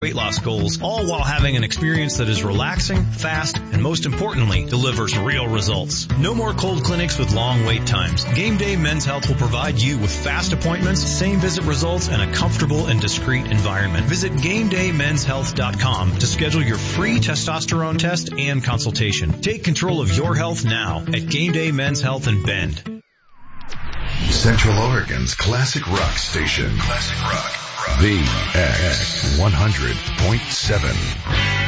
weight loss goals, all while having an experience that is relaxing, fast, and most importantly, delivers real results. No more cold clinics with long wait times. Game Day Men's Health will provide you with fast appointments, same visit results, and a comfortable and discreet environment. Visit GameDayMen'sHealth.com to schedule your free testosterone test and consultation. Take control of your health now at Game Day Men's Health in Bend. Central Oregon's classic rock station. Classic rock. The X 100.7.